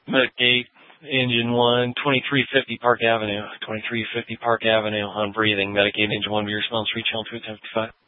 Medicaid, Engine 1, 2350 Park Avenue. 2350 Park Avenue on breathing. Medicaid, Engine 1, your response, reach home to 55.